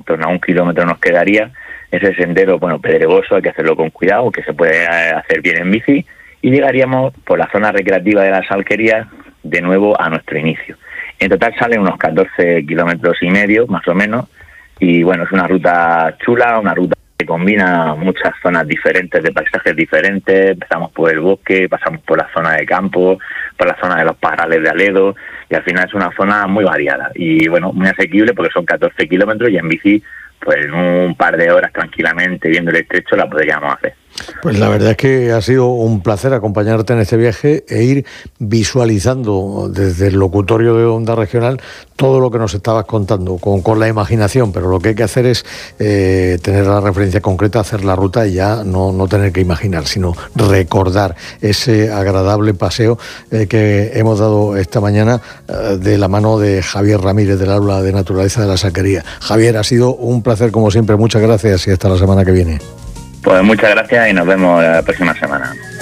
torno a 1 kilómetro nos quedaría. Ese sendero, bueno, pedregoso, hay que hacerlo con cuidado, que se puede hacer bien en bici, y llegaríamos por la zona recreativa de las Alquerías de nuevo a nuestro inicio. En total salen unos 14 kilómetros y medio, más o menos, y bueno, es una ruta chula, una ruta que combina muchas zonas diferentes, de paisajes diferentes. Empezamos por el bosque, pasamos por la zona de campo, por la zona de los parales de Aledo, y al final es una zona muy variada y bueno, muy asequible porque son 14 kilómetros y en bici, pues en un par de horas tranquilamente viendo el estrecho la podríamos hacer. Pues la verdad es que ha sido un placer acompañarte en este viaje e ir visualizando desde el locutorio de Onda Regional todo lo que nos estabas contando con la imaginación, pero lo que hay que hacer es tener la referencia concreta, hacer la ruta y ya no tener que imaginar, sino recordar ese agradable paseo que hemos dado esta mañana de la mano de Javier Ramírez del Aula de Naturaleza de la Alquerías. Javier, ha sido un placer como siempre, muchas gracias y hasta la semana que viene. Pues muchas gracias y nos vemos la próxima semana.